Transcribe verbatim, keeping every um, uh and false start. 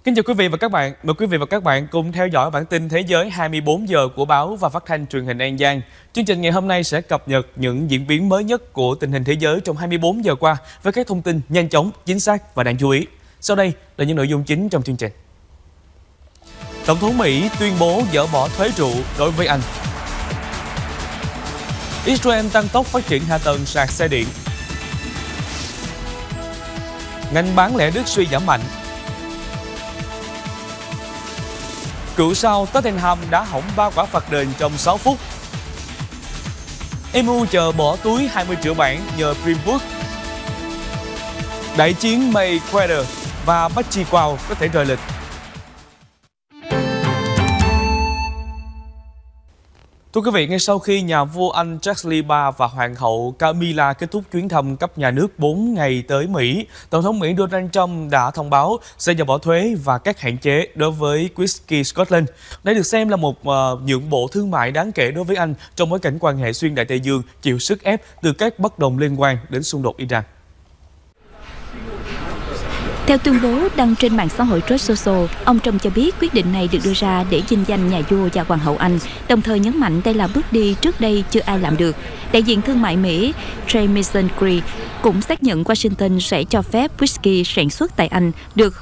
Kính chào quý vị và các bạn. Mời quý vị và các bạn cùng theo dõi bản tin Thế giới hai mươi bốn giờ của báo và phát thanh truyền hình An Giang. Chương trình ngày hôm nay sẽ cập nhật những diễn biến mới nhất của tình hình thế giới trong hai mươi bốn giờ qua với các thông tin nhanh chóng, chính xác và đáng chú ý. Sau đây là những nội dung chính trong chương trình. Tổng thống Mỹ tuyên bố dỡ bỏ thuế rượu đối với Anh. Israel tăng tốc phát triển hạ tầng sạc xe điện. Ngành bán lẻ Đức suy giảm mạnh. Cựu sao Tottenham đá hỏng ba quả phạt đền trong sáu phút. em u chờ bỏ túi hai mươi triệu bảng nhờ Greenwood. Đại chiến Mayweather và Pacquiao có thể rời lịch. Thưa quý vị, ngay sau khi nhà vua Anh Charles đệ nhị và Hoàng hậu Camilla kết thúc chuyến thăm cấp nhà nước bốn ngày tới Mỹ, Tổng thống Mỹ Donald Trump đã thông báo sẽ dỡ bỏ thuế và các hạn chế đối với whisky Scotland. Đây được xem là một uh, nhượng bộ thương mại đáng kể đối với Anh trong bối cảnh quan hệ xuyên Đại Tây Dương chịu sức ép từ các bất đồng liên quan đến xung đột Iran. Theo tuyên bố đăng trên mạng xã hội Truth Social, ông Trump cho biết quyết định này được đưa ra để vinh danh nhà vua và hoàng hậu Anh, đồng thời nhấn mạnh đây là bước đi trước đây chưa ai làm được. Đại diện thương mại Mỹ Jamieson Cree cũng xác nhận Washington sẽ cho phép whisky sản xuất tại Anh được